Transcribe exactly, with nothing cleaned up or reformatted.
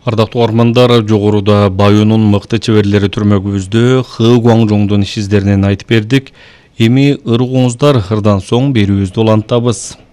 Ардактуу угармандар, жогоруда Баюнун мыкты чеберлери түрмөгүбүздө Хы Гуаңжоңдун иш издеринен айтып бердик. Эми ыргуңуздар ырдан соң берүүбүздү улантабыз.